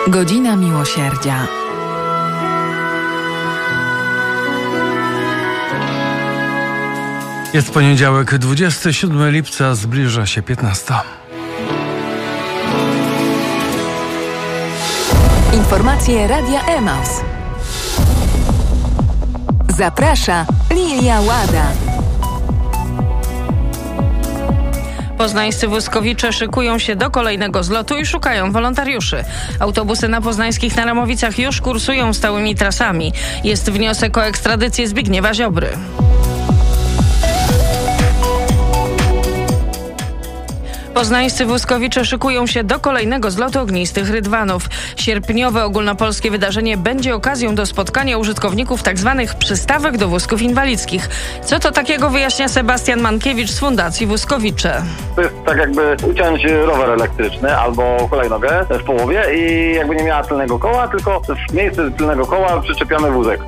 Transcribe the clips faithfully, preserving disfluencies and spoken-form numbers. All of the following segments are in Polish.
Godzina Miłosierdzia. Jest poniedziałek, dwudziestego siódmego lipca, zbliża się piętnasta. Informacje Radia Emaus. Zaprasza Lilia Łada. Poznańscy wózkowicze szykują się do kolejnego zlotu i szukają wolontariuszy. Autobusy na poznańskich Naramowicach już kursują stałymi trasami. Jest wniosek o ekstradycję Zbigniewa Ziobry. Poznańscy wózkowicze szykują się do kolejnego zlotu ognistych rydwanów. Sierpniowe ogólnopolskie wydarzenie będzie okazją do spotkania użytkowników tzw. przystawek do wózków inwalidzkich. Co to takiego, wyjaśnia Sebastian Mankiewicz z Fundacji Wózkowicze. To jest tak jakby uciąć rower elektryczny albo hulajnogę w połowie i jakby nie miała tylnego koła, tylko w miejsce tylnego koła przyczepiony wózek.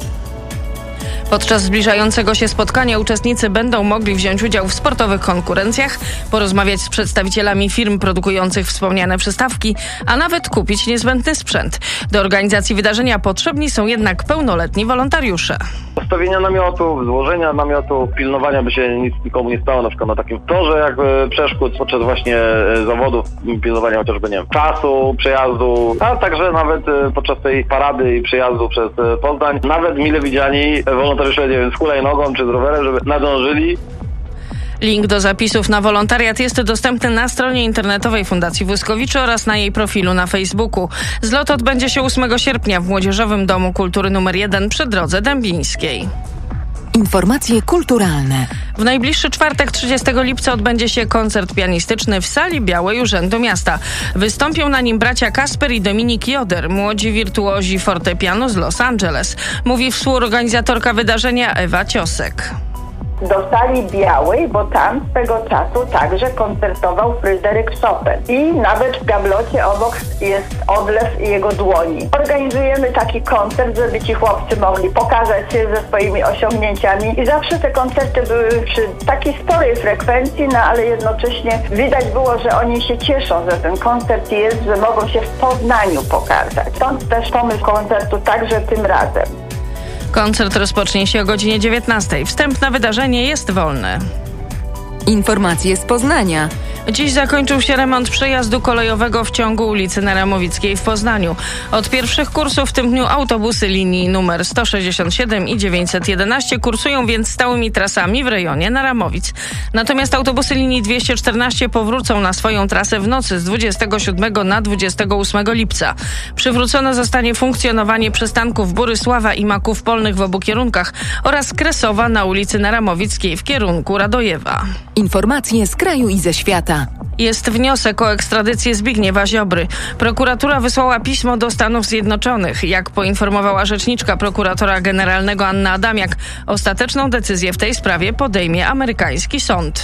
Podczas zbliżającego się spotkania uczestnicy będą mogli wziąć udział w sportowych konkurencjach, porozmawiać z przedstawicielami firm produkujących wspomniane przystawki, a nawet kupić niezbędny sprzęt. Do organizacji wydarzenia potrzebni są jednak pełnoletni wolontariusze. Postawienia namiotu, złożenia namiotu, pilnowania, by się nic nikomu nie stało, na przykład na takim torze jakby przeszkód podczas właśnie zawodów, pilnowania chociażby, nie wiem, czasu, przejazdu, a także nawet podczas tej parady i przejazdu przez Poznań, nawet mile widziani wolontariusze, nie wiem, z hulajnogą czy z rowerem, żeby nadążyli. Link do zapisów na wolontariat jest dostępny na stronie internetowej Fundacji Wózkowiczy oraz na jej profilu na Facebooku. Zlot odbędzie się ósmego sierpnia w Młodzieżowym Domu Kultury numer jeden przy Drodze Dębińskiej. Informacje kulturalne. W najbliższy czwartek, trzydziestego lipca, odbędzie się koncert pianistyczny w Sali Białej Urzędu Miasta. Wystąpią na nim bracia Kasper i Dominik Joder, młodzi wirtuozi fortepianu z Los Angeles. Mówi współorganizatorka wydarzenia Ewa Ciosek. Do Sali Białej, bo tam swego czasu także koncertował Fryderyk Chopin. I nawet w gablocie obok jest odlew jego dłoni. Organizujemy taki koncert, żeby ci chłopcy mogli pokazać się ze swoimi osiągnięciami. I zawsze te koncerty były przy takiej sporej frekwencji, no ale jednocześnie widać było, że oni się cieszą, że ten koncert jest, że mogą się w Poznaniu pokazać. Stąd też pomysł koncertu także tym razem. Koncert rozpocznie się o godzinie dziewiętnastej. Wstęp na wydarzenie jest wolny. Informacje z Poznania. Dziś zakończył się remont przejazdu kolejowego w ciągu ulicy Naramowickiej w Poznaniu. Od pierwszych kursów w tym dniu autobusy linii numer sto sześćdziesiąt siedem i dziewięćset jedenaście kursują więc stałymi trasami w rejonie Naramowic. Natomiast autobusy linii dwieście czternaście powrócą na swoją trasę w nocy z dwudziestego siódmego na dwudziestego ósmego lipca. Przywrócone zostanie funkcjonowanie przystanków Borysława i Maków Polnych w obu kierunkach oraz Kresowa na ulicy Naramowickiej w kierunku Radojewa. Informacje z kraju i ze świata. Jest wniosek o ekstradycję Zbigniewa Ziobry. Prokuratura wysłała pismo do Stanów Zjednoczonych. Jak poinformowała rzeczniczka prokuratora generalnego Anna Adamiak, ostateczną decyzję w tej sprawie podejmie amerykański sąd.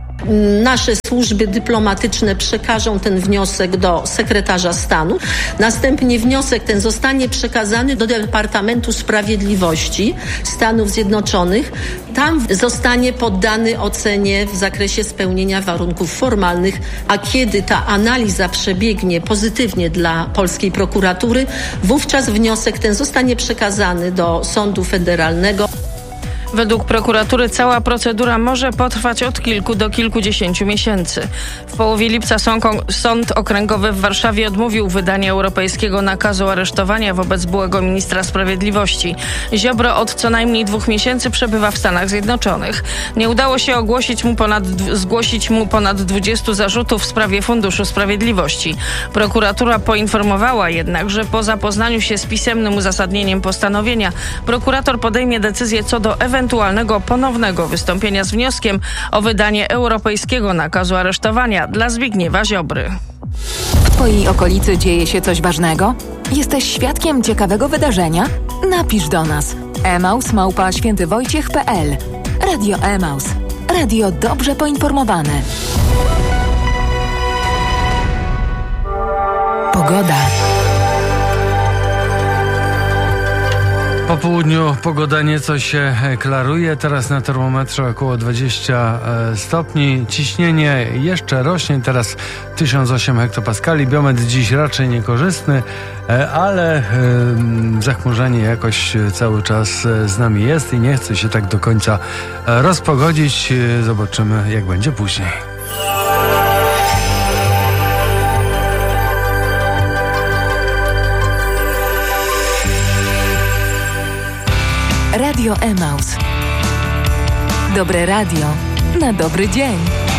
Nasze służby dyplomatyczne przekażą ten wniosek do sekretarza stanu. Następnie wniosek ten zostanie przekazany do Departamentu Sprawiedliwości Stanów Zjednoczonych. Tam zostanie poddany ocenie w zakresie spełnienia warunków formalnych, a kiedy ta analiza przebiegnie pozytywnie dla polskiej prokuratury, wówczas wniosek ten zostanie przekazany do Sądu Federalnego. Według prokuratury cała procedura może potrwać od kilku do kilkudziesięciu miesięcy. W połowie lipca Sąd Okręgowy w Warszawie odmówił wydania europejskiego nakazu aresztowania wobec byłego ministra sprawiedliwości. Ziobro od co najmniej dwóch miesięcy przebywa w Stanach Zjednoczonych. Nie udało się ogłosić mu ponad, zgłosić mu ponad dwudziestu zarzutów w sprawie Funduszu Sprawiedliwości. Prokuratura poinformowała jednak, że po zapoznaniu się z pisemnym uzasadnieniem postanowienia prokurator podejmie decyzję co do ewentualnego ewentualnego ponownego wystąpienia z wnioskiem o wydanie europejskiego nakazu aresztowania dla Zbigniewa Ziobry. W Twojej okolicy dzieje się coś ważnego? Jesteś świadkiem ciekawego wydarzenia? Napisz do nas. emaus małpa świętywojciech kropka pe el. Radio Emaus. Radio dobrze poinformowane. Pogoda. Po południu pogoda nieco się klaruje. Teraz na termometrze około dwadzieścia stopni. Ciśnienie jeszcze rośnie. Teraz tysiąc osiem hektopaskali. Biometr dziś raczej niekorzystny, ale zachmurzenie jakoś cały czas z nami jest i nie chce się tak do końca rozpogodzić. Zobaczymy, jak będzie później. Radio Emaus. Dobre radio na dobry dzień.